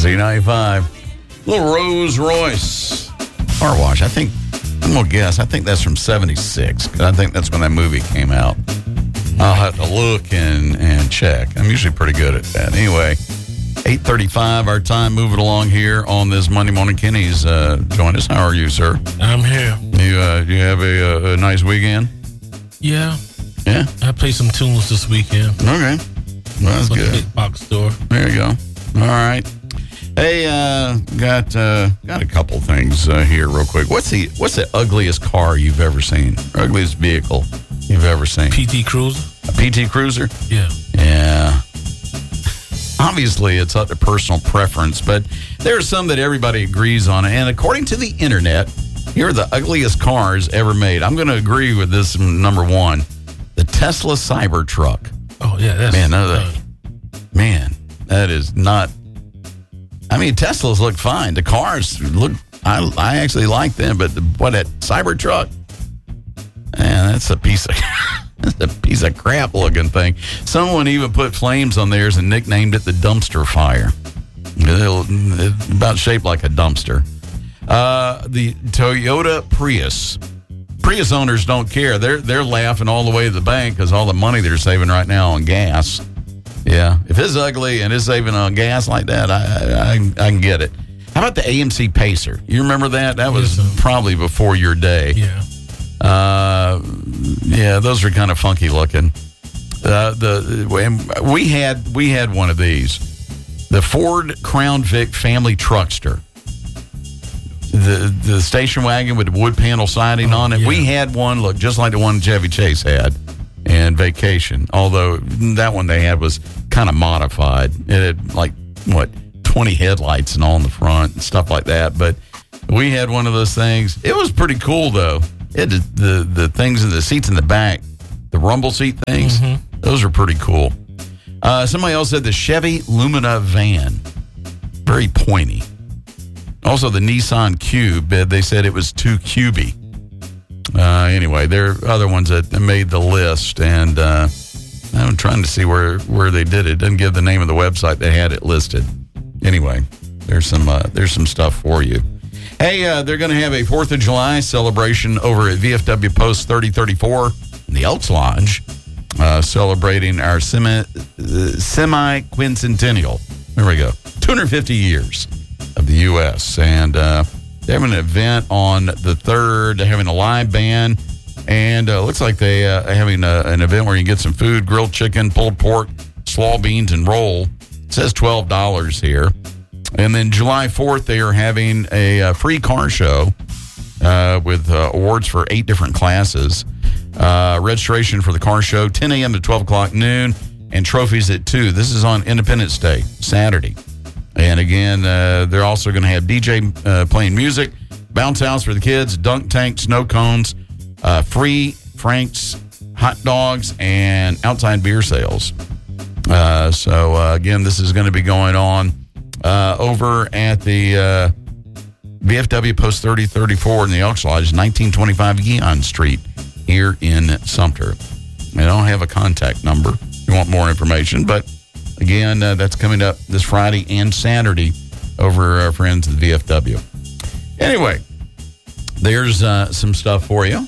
Z95. Little Rolls Royce car wash. I'm going to guess. I think that's from 76. 'Cause I think that's when that movie came out. I'll have to look and check. I'm usually pretty good at that. Anyway, 8:35 our time. Moving along here on this Monday morning. Kenny's joined us. How are you, sir? I'm here. You have a nice weekend? Yeah. Yeah? I played some tunes this weekend. Okay. Well, that's good. Big box store. There you go. All right. Hey, got a couple things here real quick. What's the ugliest car you've ever seen? Or ugliest vehicle you've ever seen? PT Cruiser. A PT Cruiser? Yeah. Yeah. Obviously, it's up to personal preference, but there are some that everybody agrees on. And according to the internet, here are the ugliest cars ever made. I'm going to agree with this number one, the Tesla Cybertruck. Oh, yeah. That's Man, that is not... I mean, Teslas look fine. The cars look... I actually like them, but that Cybertruck? Man, that's a piece of... That's a piece of crap looking thing. Someone even put flames on theirs and nicknamed it the dumpster fire. It's about shaped like a dumpster. The Toyota Prius. Prius owners don't care. They're laughing all the way to the bank because all the money they're saving right now on gas. Yeah, if it's ugly and it's saving on gas like that, I can get it. How about the AMC Pacer? You remember that? That was probably before your day. Yeah. Yeah, those are kind of funky looking. We had one of these, the Ford Crown Vic family truckster, the station wagon with the wood panel siding on it. Yeah. We had one look just like the one Chevy Chase had in Vacation, although that one they had was kind of modified. It had 20 headlights and all in the front and stuff like that. But we had one of those things. It was pretty cool though. It had the things in the seats in the back, the rumble seat things. Mm-hmm. Those are pretty cool. Somebody else said the Chevy Lumina van, very pointy. Also the Nissan Cube, they said it was too cubey. Anyway, there are other ones that made the list, and I'm trying to see where they did it. It doesn't give the name of the website that had it listed. Anyway, there's some stuff for you. Hey, they're going to have a 4th of July celebration over at VFW Post 3034 in the Elks Lodge, celebrating our semi-quincentennial. There we go. 250 years of the U.S. And they're having an event on the 3rd. They're having a live band. And it looks like they are having an event where you can get some food, grilled chicken, pulled pork, slaw beans, and roll. It says $12 here. And then July 4th, they are having a free car show with awards for 8 different classes. Registration for the car show, 10 a.m. to 12 o'clock noon, and trophies at 2. This is on Independence Day, Saturday. And again, they're also going to have DJ playing music, bounce house for the kids, dunk tank, snow cones, free Frank's hot dogs, and outside beer sales. So again, this is going to be going on over at the VFW Post 3034 in the Elks Lodge, 1925 Guion Street here in Sumter. I don't have a contact number if you want more information, but again, that's coming up this Friday and Saturday over our friends at the VFW. Anyway, there's some stuff for you.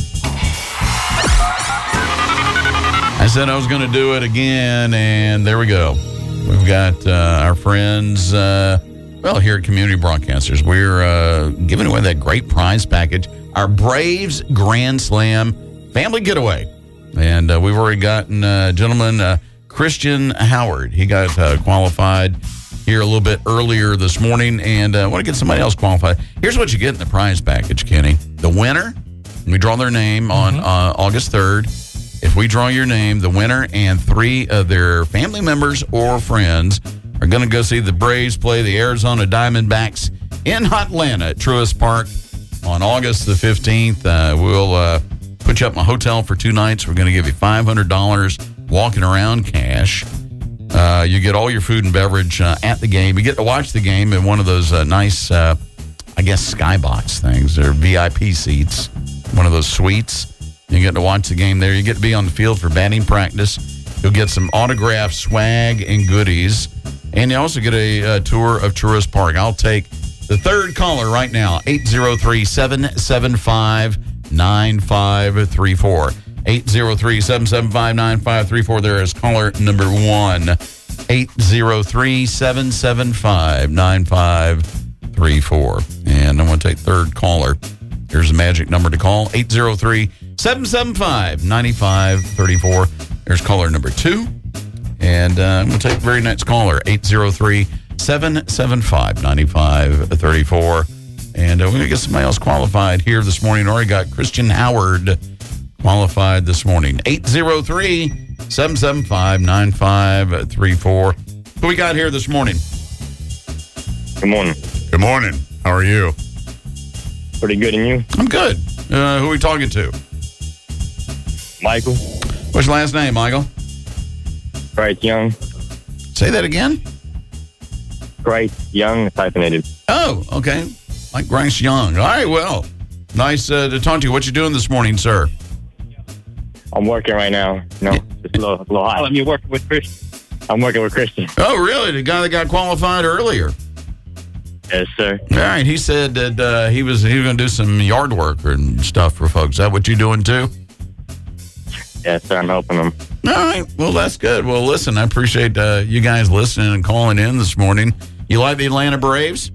I said I was going to do it again, and there we go. We've got our friends, here at Community Broadcasters. We're giving away that great prize package, our Braves Grand Slam Family Getaway. And we've already gotten a gentleman, Christian Howard. He got qualified here a little bit earlier this morning, and I want to get somebody else qualified. Here's what you get in the prize package, Kenny. The winner, we draw their name on August 3rd. If we draw your name, the winner and 3 of their family members or friends are going to go see the Braves play the Arizona Diamondbacks in Atlanta at Truist Park on August the 15th. We'll put you up in a hotel for 2 nights. We're going to give you $500 walking around cash. You get all your food and beverage at the game. You get to watch the game in one of those nice, skybox things. They're VIP seats, one of those suites. You get to watch the game there. You get to be on the field for batting practice. You'll get some autographed swag and goodies. And you also get a tour of Truist Park. I'll take the third caller right now, 803-775-9534. 803-775-9534. There is caller number 1. 803-775-9534. And I'm going to take third caller. Here's the magic number to call, 803-775-9534. There's caller number 2. And I'm going to take the very next caller, 803-775-9534. And we're going to get somebody else qualified here this morning. Already got Christian Howard qualified this morning. 803-775-9534. Who we got here this morning? Good morning. Good morning. How are you? Pretty good, and you? I'm good. Who are we talking to? Michael. What's your last name, Michael? Christ Young. Say that again? Christ Young, hyphenated. Oh, okay. Like Bryce Young. All right, well, nice to talk to you. What you doing this morning, sir? I'm working right now. Just a little high. You're working with Christian? I'm working with Christian. Oh, really? The guy that got qualified earlier? Yes, sir. All right. He said that he was going to do some yard work and stuff for folks. Is that what you doing too? Yes, sir. I'm helping them. All right. Well, that's good. Well, listen, I appreciate you guys listening and calling in this morning. You like the Atlanta Braves?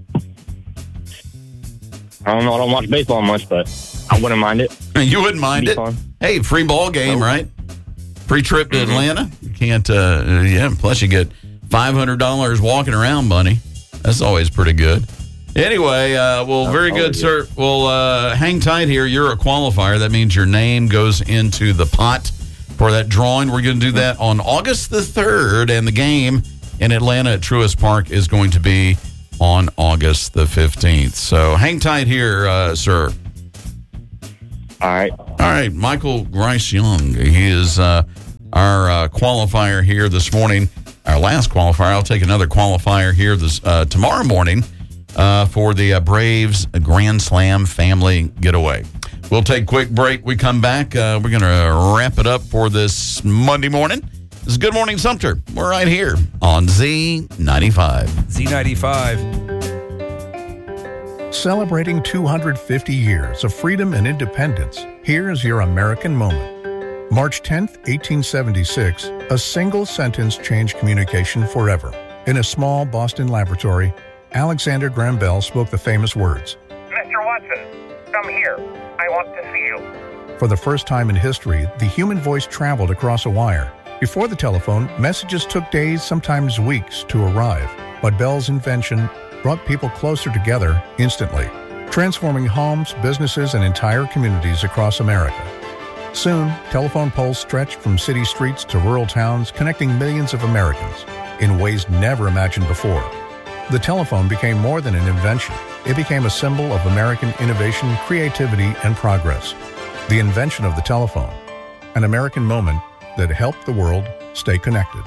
I don't know. I don't watch baseball much, but I wouldn't mind it. You wouldn't mind it? Fun. Hey, free ball game, right? Free trip to Atlanta. You can't, plus you get $500 walking around money. That's always pretty good. Anyway, very good, sir. Well, hang tight here. You're a qualifier. That means your name goes into the pot for that drawing. We're going to do that on August the 3rd, and the game in Atlanta at Truist Park is going to be on August the 15th. So hang tight here, sir. All right. All right, Michael Grice Young. He is our qualifier here this morning. Our last qualifier. I'll take another qualifier here this tomorrow morning for the Braves Grand Slam family getaway. We'll take a quick break. We come back. We're going to wrap it up for this Monday morning. This is Good Morning Sumter. We're right here on Z95. Z95. Celebrating 250 years of freedom and independence, here's your American moment. March 10th, 1876, a single sentence changed communication forever. In a small Boston laboratory, Alexander Graham Bell spoke the famous words, "Mr. Watson, come here. I want to see you." For the first time in history, the human voice traveled across a wire. Before the telephone, messages took days, sometimes weeks, to arrive. But Bell's invention brought people closer together instantly, transforming homes, businesses, and entire communities across America. Soon, telephone poles stretched from city streets to rural towns, connecting millions of Americans in ways never imagined before. The telephone became more than an invention. It became a symbol of American innovation, creativity, and progress. The invention of the telephone, an American moment that helped the world stay connected.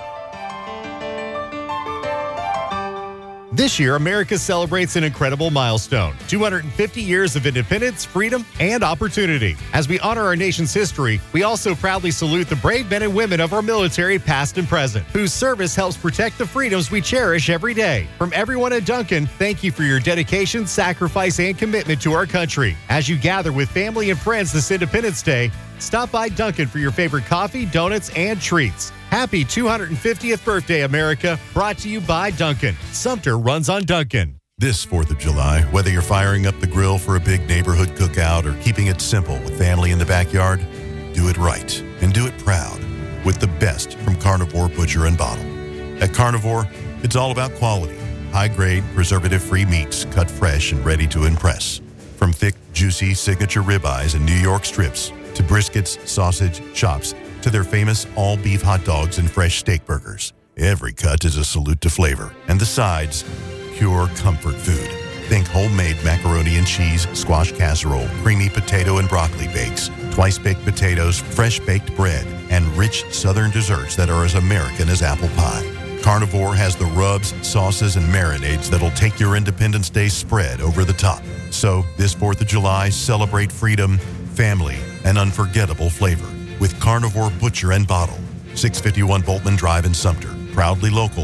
This year, America celebrates an incredible milestone, 250 years of independence, freedom, and opportunity. As we honor our nation's history, we also proudly salute the brave men and women of our military, past and present, whose service helps protect the freedoms we cherish every day. From everyone at Dunkin', thank you for your dedication, sacrifice, and commitment to our country. As you gather with family and friends this Independence Day, stop by Dunkin' for your favorite coffee, donuts, and treats. Happy 250th birthday, America. Brought to you by Dunkin'. Sumter runs on Dunkin'. This 4th of July, whether you're firing up the grill for a big neighborhood cookout or keeping it simple with family in the backyard, do it right and do it proud with the best from Carnivore Butcher and Bottle. At Carnivore, it's all about quality. High-grade, preservative-free meats cut fresh and ready to impress. From thick, juicy signature ribeyes and New York strips to briskets, sausage, chops, to their famous all-beef hot dogs and fresh steak burgers. Every cut is a salute to flavor. And the sides, pure comfort food. Think homemade macaroni and cheese, squash casserole, creamy potato and broccoli bakes, twice-baked potatoes, fresh-baked bread, and rich southern desserts that are as American as apple pie. Carnivore has the rubs, sauces, and marinades that'll take your Independence Day spread over the top. So this 4th of July, celebrate freedom, family, and unforgettable flavor with Carnivore Butcher and Bottle, 651 Boltman Drive in Sumter. Proudly local,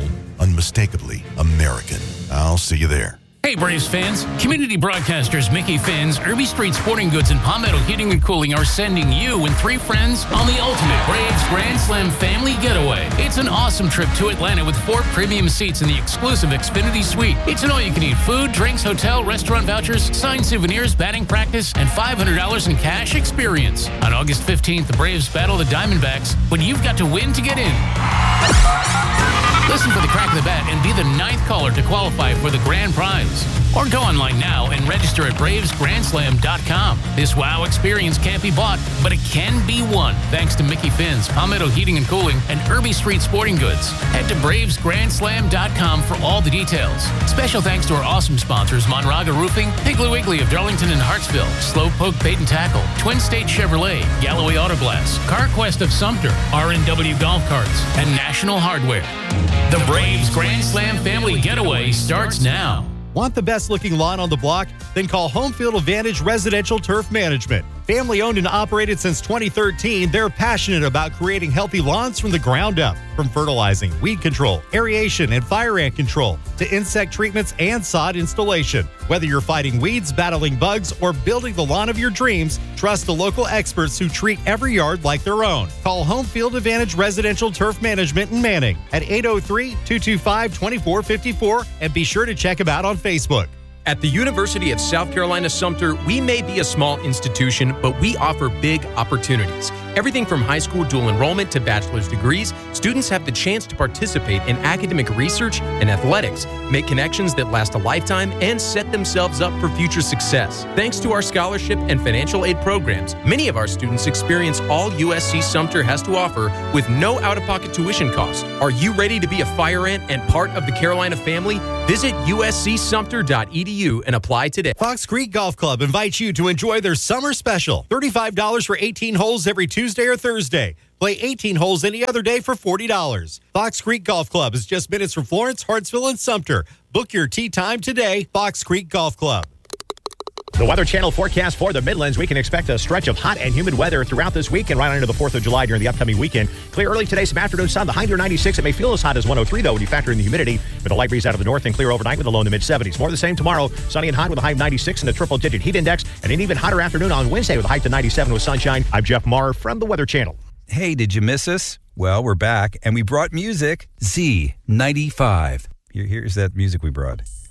unmistakably American. I'll see you there. Hey Braves fans, community broadcasters Mickey Finn's, Irby Street Sporting Goods, and Palmetto Heating and Cooling are sending you and 3 friends on the ultimate Braves Grand Slam family getaway. It's an awesome trip to Atlanta with 4 premium seats in the exclusive Xfinity Suite. It's an all-you-can-eat food, drinks, hotel, restaurant vouchers, signed souvenirs, batting practice, and $500 in cash experience. On August 15th, the Braves battle the Diamondbacks, but you've got to win to get in. Listen for the crack of the bat and be the 9th caller to qualify for the grand prize. Or go online now and register at BravesGrandSlam.com. This wow experience can't be bought, but it can be won thanks to Mickey Finn's, Palmetto Heating and Cooling, and Irby Street Sporting Goods. Head to BravesGrandSlam.com for all the details. Special thanks to our awesome sponsors, Monraga Roofing, Piggly Wiggly of Darlington and Hartsville, Slowpoke Bait and Tackle, Twin State Chevrolet, Galloway Auto Glass, CarQuest of Sumter, RNW Golf Carts, and National Hardware. The Braves Grand Slam family getaway starts now. Want the best looking lawn on the block? Then call Home Field Advantage Residential Turf Management. Family owned and operated since 2013, they're passionate about creating healthy lawns from the ground up. From fertilizing, weed control, aeration, and fire ant control, to insect treatments and sod installation. Whether you're fighting weeds, battling bugs, or building the lawn of your dreams, trust the local experts who treat every yard like their own. Call Home Field Advantage Residential Turf Management in Manning at 803-225-2454 and be sure to check them out on Facebook. At the University of South Carolina Sumter, we may be a small institution, but we offer big opportunities. Everything from high school dual enrollment to bachelor's degrees, students have the chance to participate in academic research and athletics, make connections that last a lifetime, and set themselves up for future success. Thanks to our scholarship and financial aid programs, many of our students experience all USC Sumter has to offer with no out-of-pocket tuition cost. Are you ready to be a fire ant and part of the Carolina family? Visit uscsumter.edu and apply today. Fox Creek Golf Club invites you to enjoy their summer special. $35 for 18 holes every Tuesday or Thursday. Play 18 holes any other day for $40. Fox Creek Golf Club is just minutes from Florence, Hartsville, and Sumter. Book your tee time today, Fox Creek Golf Club. The Weather Channel forecast for the Midlands. We can expect a stretch of hot and humid weather throughout this week and right into the 4th of July during the upcoming weekend. Clear early today, some afternoon sun. The high near 96. It may feel as hot as 103, though, when you factor in the humidity with a light breeze out of the north, and clear overnight with a low in the mid-70s. More of the same tomorrow. Sunny and hot with a high of 96 and a triple-digit heat index, and an even hotter afternoon on Wednesday with a high to 97 with sunshine. I'm Jeff Marr from the Weather Channel. Hey, did you miss us? Well, we're back, and we brought music. Z95. Here's that music we brought.